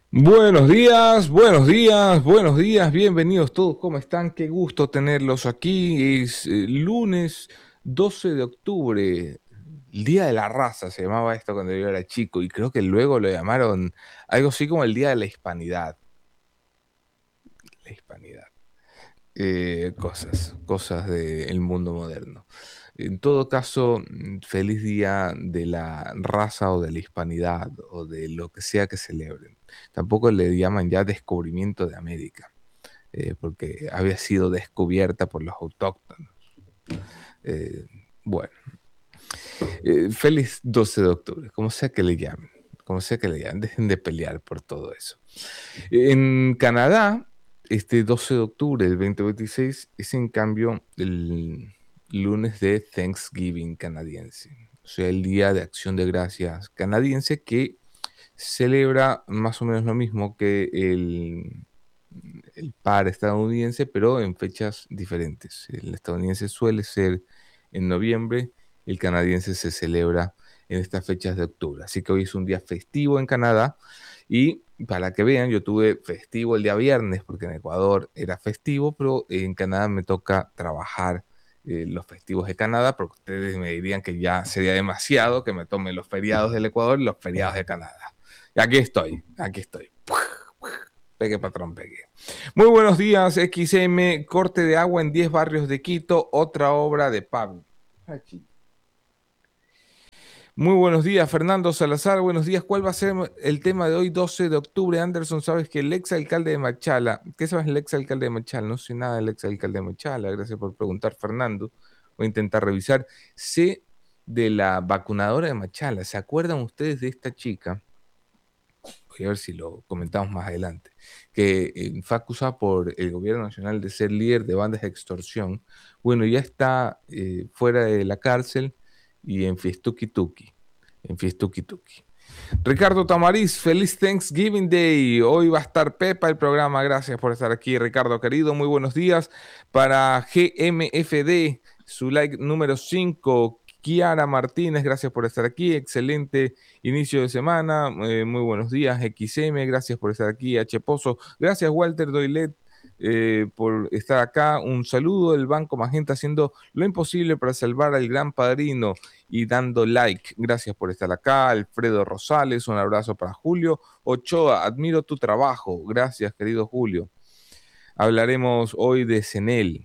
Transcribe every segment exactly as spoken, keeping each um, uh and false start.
Buenos días, buenos días, buenos días, bienvenidos todos, ¿cómo están? Qué gusto tenerlos aquí. Es eh, lunes doce de octubre, el Día de la Raza se llamaba esto cuando yo era chico y creo que luego lo llamaron algo así como el Día de la Hispanidad. La Hispanidad. Eh, cosas, cosas del mundo moderno. En todo caso, mm, feliz día de la raza o de la hispanidad o de lo que sea que celebren. Tampoco le llaman ya descubrimiento de América, eh, porque había sido descubierta por los autóctonos. Eh, bueno, eh, feliz doce de octubre, como sea que le llamen, como sea que le llamen, dejen de pelear por todo eso. En Canadá, este doce de octubre del dos mil veintiséis es en cambio el lunes de Thanksgiving canadiense, o sea, el Día de Acción de Gracias canadiense que celebra más o menos lo mismo que el, el par estadounidense, pero en fechas diferentes. El estadounidense suele ser en noviembre, el canadiense se celebra en estas fechas de octubre. Así que hoy es un día festivo en Canadá y para que vean, yo tuve festivo el día viernes porque en Ecuador era festivo, pero en Canadá me toca trabajar eh, los festivos de Canadá porque ustedes me dirían que ya sería demasiado que me tome los feriados del Ecuador y los feriados de Canadá. Y aquí estoy, aquí estoy. Pegue, patrón, pegue. Muy buenos días, X M, corte de agua en diez barrios de Quito, otra obra de Pablo. Muy buenos días, Fernando Salazar. Buenos días. ¿Cuál va a ser el tema de hoy, doce de octubre? Anderson, sabes que el ex alcalde de Machala, ¿qué sabes del ex alcalde de Machala? No sé nada del ex alcalde de Machala. Gracias por preguntar, Fernando. Voy a intentar revisar. Sé de la vacunadora de Machala. ¿Se acuerdan ustedes de esta chica? Voy a ver si lo comentamos más adelante, que eh, fue acusada por el gobierno nacional de ser líder de bandas de extorsión. Bueno, ya está eh, fuera de la cárcel y en Fiestuki Tuki, en Fiestuki Tuki. Ricardo Tamariz, feliz Thanksgiving Day. Hoy va a estar Pepa el programa. Gracias por estar aquí, Ricardo querido. Muy buenos días para G M F D, su like número cinco. Kiara Martínez, gracias por estar aquí. Excelente inicio de semana. Eh, muy buenos días, X M. Gracias por estar aquí. H. Pozo. Gracias, Walter Doilet. Eh, por estar acá. Un saludo del Banco Magenta haciendo lo imposible para salvar al gran padrino y dando like. Gracias por estar acá. Alfredo Rosales, un abrazo para Julio Ochoa. Admiro tu trabajo. Gracias, querido Julio. Hablaremos hoy de Senel.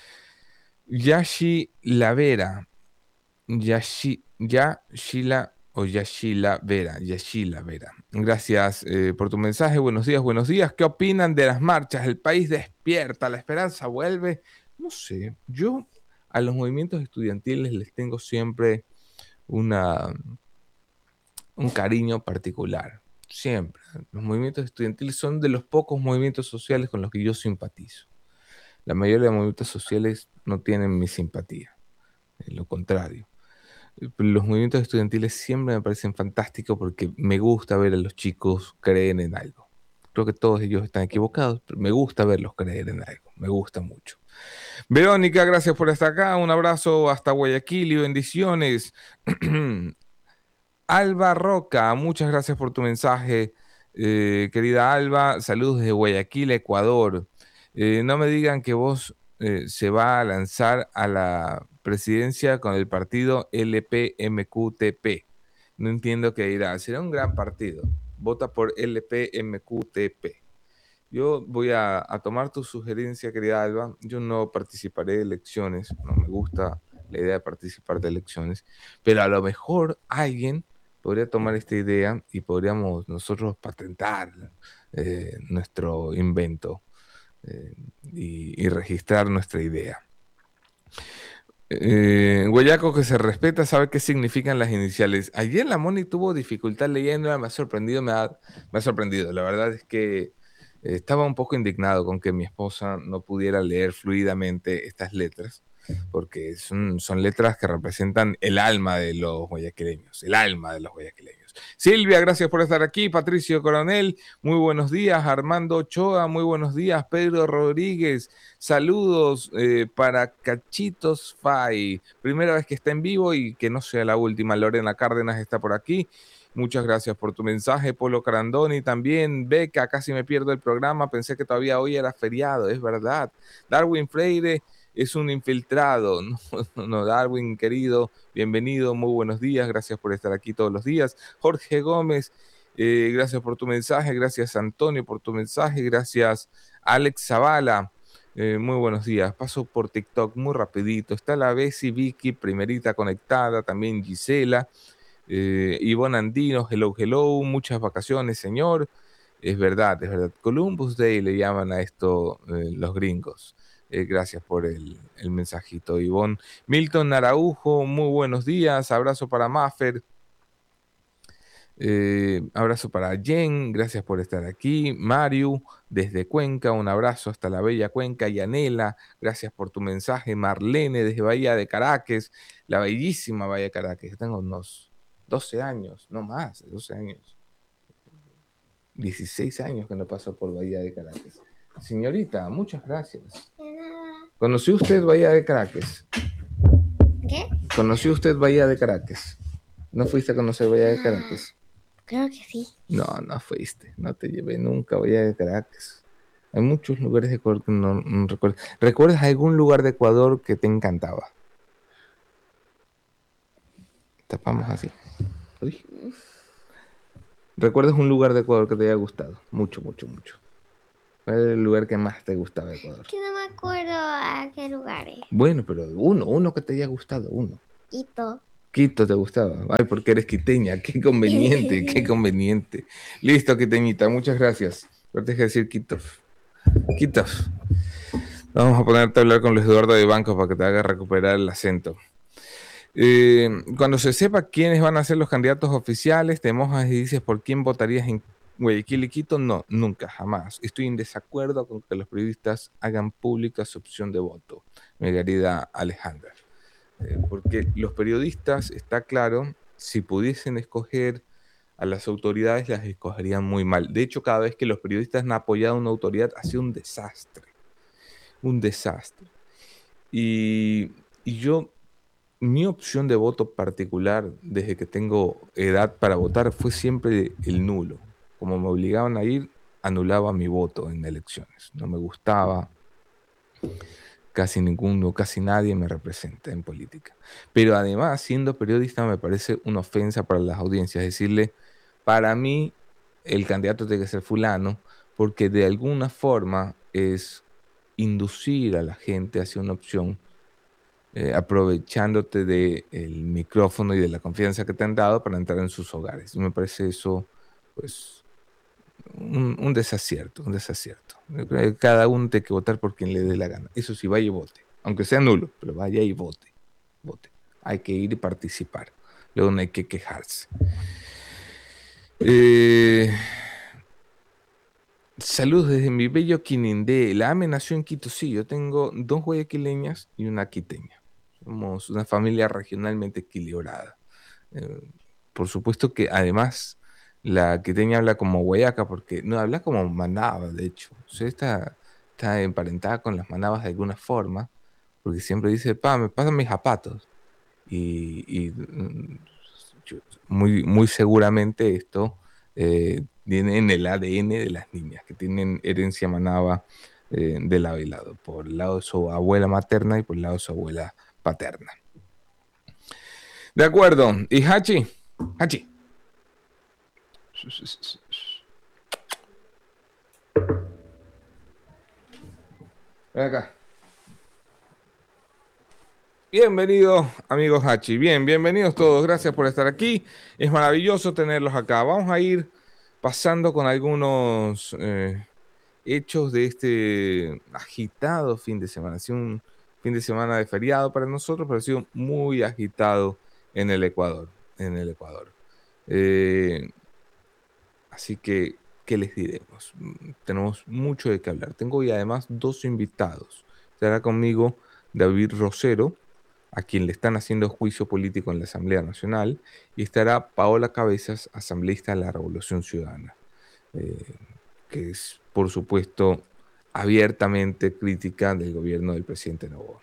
Yashi Lavera. Yashi, Yashila o Yashila Vera. Yashila Vera. Gracias eh, por tu mensaje. Buenos días, buenos días. ¿Qué opinan de las marchas? El país despierta, la esperanza vuelve. No sé, yo a los movimientos estudiantiles les tengo siempre una, un cariño particular. Siempre. Los movimientos estudiantiles son de los pocos movimientos sociales con los que yo simpatizo. La mayoría de los movimientos sociales no tienen mi simpatía. Es lo contrario. Los movimientos estudiantiles siempre me parecen fantásticos porque me gusta ver a los chicos creer en algo. Creo que todos ellos están equivocados, pero me gusta verlos creer en algo. Me gusta mucho. Verónica, gracias por estar acá. Un abrazo hasta Guayaquil y bendiciones. Alba Roca, muchas gracias por tu mensaje, eh, querida Alba. Saludos desde Guayaquil, Ecuador. Eh, no me digan que vos eh, se va a lanzar a la presidencia con el partido L P M Q T P. No entiendo qué dirá. Será un gran partido. Vota por L P M Q T P. Yo voy a, a tomar tu sugerencia, querida Alba. Yo no participaré de elecciones. No me gusta la idea de participar de elecciones. Pero a lo mejor alguien podría tomar esta idea y podríamos nosotros patentar eh, nuestro invento eh, y, y registrar nuestra idea. Eh, Guayaco que se respeta sabe qué significan las iniciales. Ayer la Moni tuvo dificultad leyendo, me ha sorprendido, me ha, me ha sorprendido. La verdad es que eh, estaba un poco indignado con que mi esposa no pudiera leer fluidamente estas letras, porque son, son letras que representan el alma de los guayaquileños, el alma de los guayaquileños. Silvia, gracias por estar aquí. Patricio Coronel, muy buenos días. Armando Ochoa, muy buenos días. Pedro Rodríguez, saludos eh, para Cachitos Fay. Primera vez que está en vivo y que no sea la última. Lorena Cárdenas está por aquí. Muchas gracias por tu mensaje, Polo Carandoni. También, Beca, casi me pierdo el programa. Pensé que todavía hoy era feriado, es verdad. Darwin Freire es un infiltrado. No, no, Darwin, querido, bienvenido, muy buenos días. Gracias por estar aquí todos los días. Jorge Gómez, eh, gracias por tu mensaje. Gracias, Antonio, por tu mensaje. Gracias, Alex Zavala. Eh, muy buenos días. Paso por TikTok muy rapidito. Está la Bessie, Vicky, primerita conectada. También Gisela. Eh, Ivonne Andino, hello, hello, muchas vacaciones, señor. Es verdad, es verdad. Columbus Day le llaman a esto eh, los gringos. Eh, gracias por el, el mensajito, Ivonne. Milton Araujo, muy buenos días. Abrazo para Maffer. Eh, abrazo para Jen, gracias por estar aquí. Mario, desde Cuenca, un abrazo hasta la bella Cuenca. Yanela, gracias por tu mensaje. Marlene, desde Bahía de Caracas, la bellísima Bahía de Caracas. Tengo unos doce años, no más, doce años. dieciséis años que no paso por Bahía de Caracas. Señorita, muchas gracias. ¿Conoció usted Bahía de Caracas? ¿Qué? ¿Conoció usted Bahía de Caracas? ¿No fuiste a conocer Bahía de Caracas? Creo que sí. No, no fuiste. No te llevé nunca a Bahía de Caracas. Hay muchos lugares de Ecuador que no, no recuerdo. ¿Recuerdas algún lugar de Ecuador que te encantaba? Tapamos así. Uy. ¿Recuerdas un lugar de Ecuador que te haya gustado? Mucho, mucho, mucho. ¿Cuál es el lugar que más te gustaba de Ecuador? Que no me acuerdo a qué lugares. Bueno, pero uno, uno que te haya gustado, uno. Quito. Quito te gustaba. Ay, porque eres quiteña. Qué conveniente, qué conveniente. Listo, quiteñita. Muchas gracias. Pero te deje decir Quito. Quito. Vamos a ponerte a hablar con Luis Eduardo de Banco para que te haga recuperar el acento. Eh, cuando se sepa quiénes van a ser los candidatos oficiales, te mojas y dices por quién votarías en Guayaquil y Quito. No, nunca, jamás. Estoy en desacuerdo con que los periodistas hagan pública su opción de voto, mi querida Alejandra. Eh, porque los periodistas, está claro, si pudiesen escoger a las autoridades, las escogerían muy mal. De hecho, cada vez que los periodistas han apoyado a una autoridad, ha sido un desastre. Un desastre. Y, y yo, mi opción de voto particular, desde que tengo edad para votar, fue siempre el nulo. Como me obligaban a ir, anulaba mi voto en elecciones. No me gustaba. Casi ninguno, casi nadie me representa en política. Pero además, siendo periodista, me parece una ofensa para las audiencias decirle, para mí, el candidato tiene que ser fulano, porque de alguna forma es inducir a la gente hacia una opción, eh, aprovechándote del micrófono y de la confianza que te han dado para entrar en sus hogares. Y me parece eso, pues, un, un desacierto, un desacierto. Cada uno tiene que votar por quien le dé la gana. Eso sí, vaya y vote. Aunque sea nulo, pero vaya y vote. Vote. Hay que ir y participar. Luego no hay que quejarse. Eh, saludos desde mi bello Quinindé. La AME nació en Quito. Sí, yo tengo dos guayaquileñas y una quiteña. Somos una familia regionalmente equilibrada. Eh, por supuesto que además la quiteña habla como guayaca, porque no habla como manaba, de hecho. O sea, está, está emparentada con las manabas de alguna forma, porque siempre dice, pa, me pasan mis zapatos. Y, y mm, yo- muy, muy seguramente esto eh, viene en el A D N de las niñas, que tienen herencia manaba eh, de lado y lado, por el lado de su abuela materna y por el lado de su abuela paterna. De acuerdo. ¿Y Hachi? Hachi. Ven acá. Bienvenidos, amigos Hachi. Bien, bienvenidos todos. Gracias por estar aquí. Es maravilloso tenerlos acá. Vamos a ir pasando con algunos eh, hechos de este agitado fin de semana. Ha sido un fin de semana de feriado para nosotros, pero ha sido muy agitado en el Ecuador. En el Ecuador. Eh, así que, ¿qué les diremos? Mm, Tenemos mucho de qué hablar. Tengo hoy además dos invitados. Estará conmigo David Rosero, a quien le están haciendo juicio político en la Asamblea Nacional, y estará Paola Cabezas, asambleísta de la Revolución Ciudadana, eh, que es, por supuesto, abiertamente crítica del gobierno del presidente Noboa.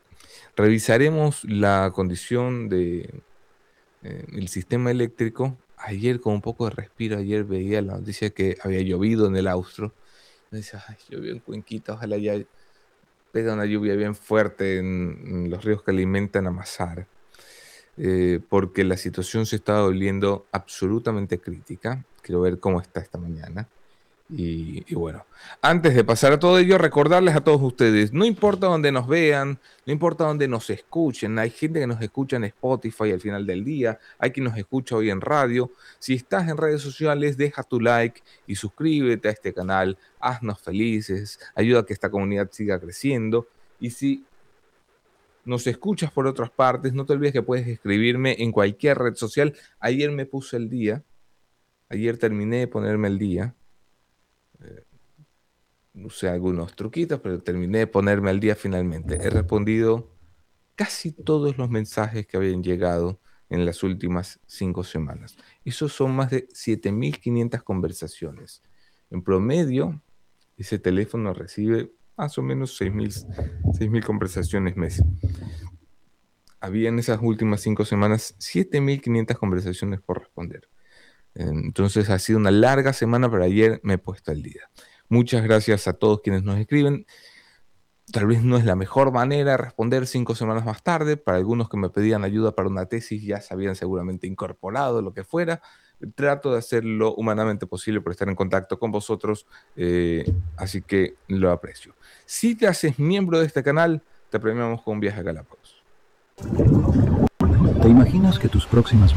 Revisaremos la condición del sistema eléctrico ayer con un poco de respiro, ayer veía la noticia que había llovido en el Austro. Me decía, ay, llovió en Cuenquita, ojalá ya pega una lluvia bien fuerte en, en los ríos que alimentan a Mazar, eh, porque la situación se está volviendo absolutamente crítica. Quiero ver cómo está esta mañana. Y, y bueno, antes de pasar a todo ello, recordarles a todos ustedes, no importa dónde nos vean, no importa dónde nos escuchen, hay gente que nos escucha en Spotify al final del día, hay quien nos escucha hoy en radio. Si estás en redes sociales, deja tu like y suscríbete a este canal, haznos felices, ayuda a que esta comunidad siga creciendo. Y si nos escuchas por otras partes, no te olvides que puedes escribirme en cualquier red social. Ayer me puse el día, ayer terminé de ponerme el día. Eh, usé algunos truquitos, pero terminé de ponerme al día finalmente. He respondido casi todos los mensajes que habían llegado en las últimas cinco semanas. Esos son más de siete mil quinientas conversaciones. En promedio, ese teléfono recibe más o menos seis mil conversaciones mes. Había en esas últimas cinco semanas siete mil quinientas conversaciones por responder. Entonces ha sido una larga semana, pero ayer me he puesto al día. Muchas gracias a todos quienes nos escriben. Tal vez no es la mejor manera de responder cinco semanas más tarde. Para algunos que me pedían ayuda para una tesis ya se habían seguramente incorporado, lo que fuera. Trato de hacer lo humanamente posible por estar en contacto con vosotros, eh, así que lo aprecio. Si te haces miembro de este canal, te premiamos con un viaje a Galápagos. ¿Te imaginas que tus próximas